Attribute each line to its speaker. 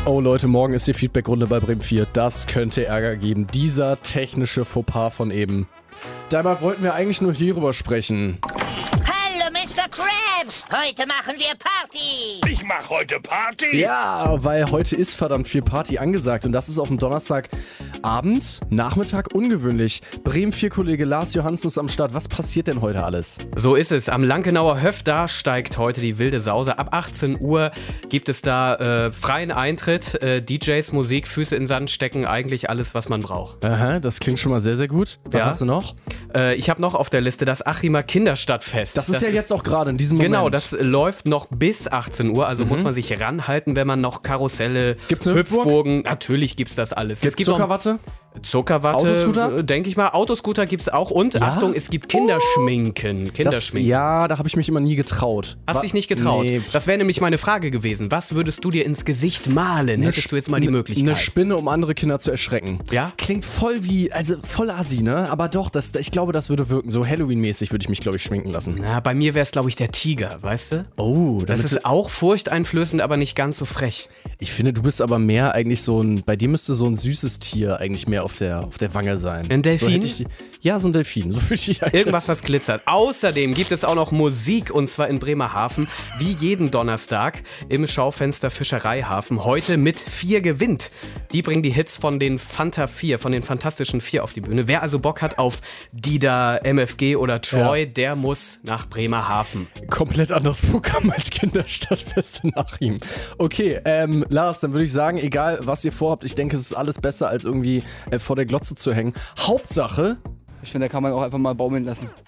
Speaker 1: Oh Leute, morgen ist die Feedbackrunde bei Bremen 4. Das könnte Ärger geben. Dieser technische Fauxpas von eben. Dabei wollten wir eigentlich nur hierüber sprechen.
Speaker 2: Hallo, Mr. Krabs. Heute machen wir Party.
Speaker 3: Ich mach heute Party?
Speaker 1: Ja, weil heute ist verdammt viel Party angesagt. Und das ist auf dem Donnerstagabend, Nachmittag ungewöhnlich. Bremen 4-Kollege Lars Johansen ist am Start. Was passiert denn heute alles?
Speaker 4: So ist es. Am Lankenauer Höff, da steigt heute die wilde Sause. Ab 18 Uhr gibt es da freien Eintritt. DJs, Musik, Füße in den Sand stecken. Eigentlich alles, was man braucht.
Speaker 1: Aha, das klingt schon mal sehr, sehr gut. Was hast du noch?
Speaker 4: Ich habe noch auf der Liste das Achimer Kinderstadtfest.
Speaker 1: Das ist ja jetzt auch gerade in diesem Moment.
Speaker 4: Genau, das läuft noch bis 18 Uhr. Also muss man sich ranhalten, wenn man noch Karusselle,
Speaker 1: Gibt's eine
Speaker 4: Hüpfburgen. Natürlich gibt's das alles.
Speaker 1: Gibt's Zuckerwatte?
Speaker 4: Zuckerwatte,
Speaker 1: Autoscooter?
Speaker 4: Denke ich mal. Autoscooter gibt's auch. Und Achtung, es gibt Kinderschminken.
Speaker 1: Ja, da habe ich mich immer nie getraut.
Speaker 4: Hast dich nicht getraut?
Speaker 1: Nee.
Speaker 4: Das wäre nämlich meine Frage gewesen. Was würdest du dir ins Gesicht malen? Hättest du jetzt mal die Möglichkeit?
Speaker 1: Eine Spinne, um andere Kinder zu erschrecken.
Speaker 4: Ja?
Speaker 1: Klingt voll voll assi, ne? Aber doch, ich glaube, das würde wirken. So Halloween-mäßig würde ich mich, glaube ich, schminken lassen.
Speaker 4: Na, bei mir wäre es, glaube ich, der Tiger, weißt du?
Speaker 1: Oh,
Speaker 4: Das ist auch furchteinflößend, aber nicht ganz so frech.
Speaker 1: Ich finde, du bist aber mehr eigentlich bei dir müsste so ein süßes Tier eigentlich mehr auf der Wange sein.
Speaker 4: Ein Delfin?
Speaker 1: Ja, so ein Delfin. So würde ich einschätzen.
Speaker 4: Irgendwas, was glitzert. Außerdem gibt es auch noch Musik, und zwar in Bremerhaven, wie jeden Donnerstag im Schaufenster Fischereihafen. Heute mit 4 gewinnt. Die bringen die Hits von den Fanta 4, von den Fantastischen 4 auf die Bühne. Wer also Bock hat auf Dida, MFG oder Troy, der muss nach Bremerhaven.
Speaker 1: Komplett anderes Programm als Kinderstadtfeste nach ihm. Okay, Lars, dann würde ich sagen, egal was ihr vorhabt, ich denke, es ist alles besser, als irgendwie vor der Glotze zu hängen. Hauptsache,
Speaker 5: Ich finde, da kann man auch einfach mal baumeln lassen.